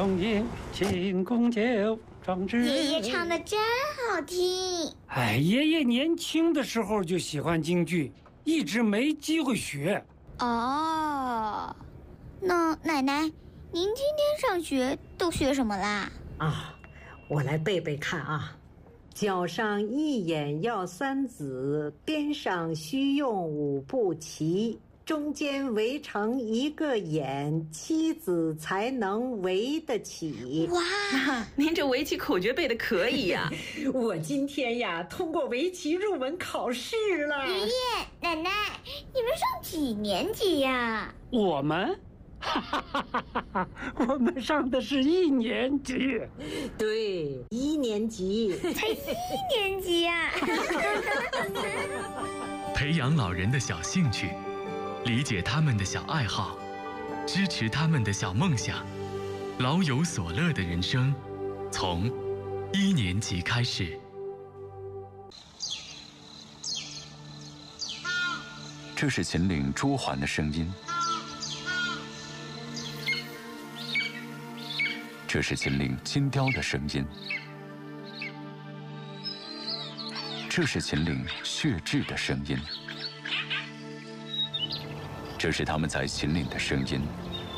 龙吟，庆功酒，壮志。 爷爷唱的真好听。 哎，爷爷年轻的时候就喜欢京剧，一直没机会学。 哦，那奶奶，您今天上学都学什么啦？ 我来背背看啊。脚上一眼要三子，边上须用五步齐，中间围成一个眼，妻子才能围得起。 哇， 您这围棋口诀背得可以呀！ 我今天呀通过围棋入门考试了。 爷爷奶奶，你们上几年级呀？ 我们？我们上的是1年级。 对，1年级。 才1年级呀！ 培养老人的小兴趣，理解他们的小爱好，支持他们的小梦想，老有所乐的人生，从1年级开始。 这是秦岭朱鹮的声音，这是秦岭金雕的声音，这是秦岭血雉的声音，这是他们在秦岭的声音。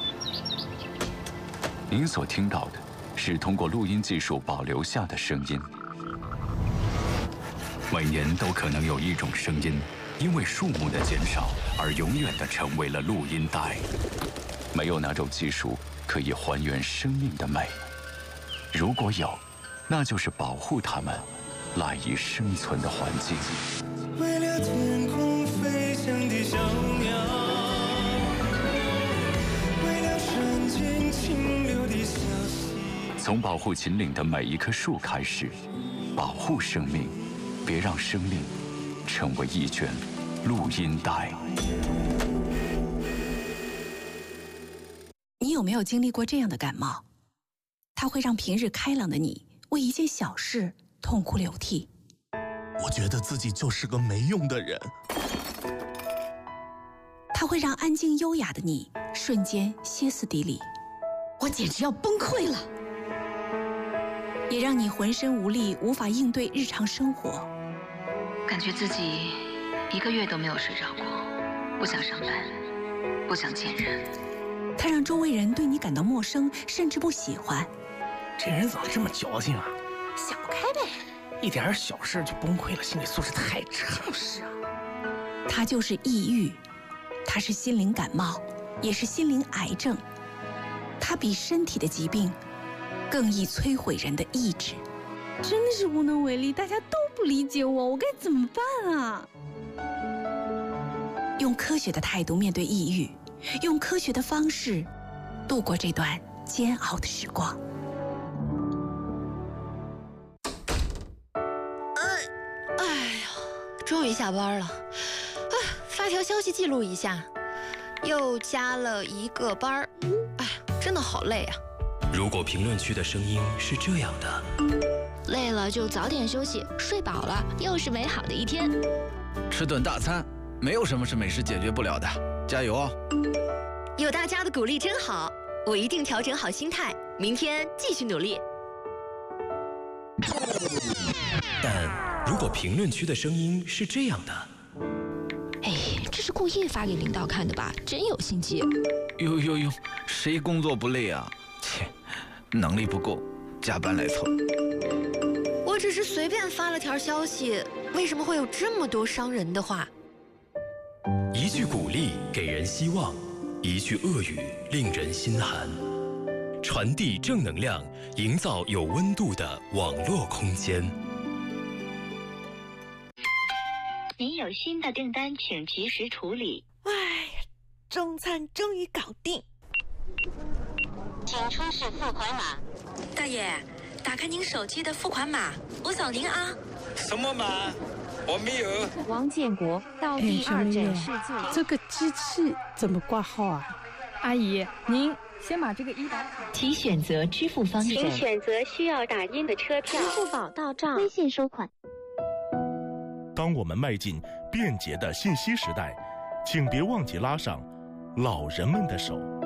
您所听到的是通过录音技术保留下的声音。每年都可能有一种声音，因为数目的减少而永远地成为了录音带。没有哪种技术可以还原生命的美，如果有，那就是保护它们赖以生存的环境。 为了天空飞翔的小鸟，为了山间清流的小溪。 从保护秦岭的每一棵树开始，保护生命，别让生命成为一卷录音带。 你有没有经历过这样的感冒？它会让平日开朗的你为一件小事痛哭流涕。 我觉得自己就是个没用的人。 它会让安静优雅的你瞬间歇斯底里。 我简直要崩溃了。 也让你浑身无力，无法应对日常生活。 感觉自己1个月都没有睡着过，不想上班，不想见人。 它让周围人对你感到陌生，甚至不喜欢。 这人怎么这么矫情啊？ 想不开呗， 一点小事就崩溃了，心理素质太差。 就是啊， 它就是抑郁，它是心灵感冒，也是心灵癌症。它比身体的疾病更易摧毁人的意志。 真的是无能为力，大家都不理解我该怎么办啊？ 用科学的态度面对抑郁，用科学的方式度过这段煎熬的时光。 哎呀，终于下班了。发条消息记录一下，又加了1个班儿。真的好累啊。 如果评论区的声音是这样的， 累了就早点休息，睡饱了又是美好的一天。 吃顿大餐，没有什么是美食解决不了的，加油哦！ 有大家的鼓励真好，我一定调整好心态，明天继续努力。 但如果评论区的声音是这样的， 哎，这是故意发给领导看的吧？真有心机。 哟，谁工作不累啊？切，能力不够，加班来凑。 我只是随便发了条消息，为什么会有这么多伤人的话？ 一句鼓励给人希望，一句恶语令人心寒。传递正能量，营造有温度的网络空间。 您有新的订单，请及时处理。 哎呀，中餐终于搞定。 请出示付款码。 大爷，打开您手机的付款码，我扫您啊。 什么码？我没有。 王建国到第2诊室做。 这个机器怎么挂号啊？ 阿姨，您先把这个100卡。 请选择支付方式。请选择需要打印的车票。 支付宝到账， 微信收款。 当我们迈进便捷的信息时代，请别忘记拉上老人们的手。